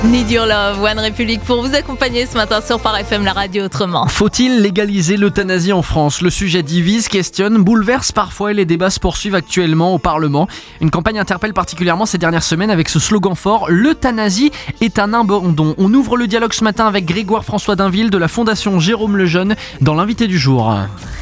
Need Your Love, One Republic pour vous accompagner ce matin sur Phare FM, la radio autrement. Faut-il légaliser l'euthanasie en France ? Le sujet divise, questionne, bouleverse parfois et les débats se poursuivent actuellement au Parlement. Une campagne interpelle particulièrement ces dernières semaines avec ce slogan fort « L'euthanasie est un abandon ». On ouvre le dialogue ce matin avec Grégoire François Dainville de la Fondation Jérôme Lejeune dans l'invité du jour.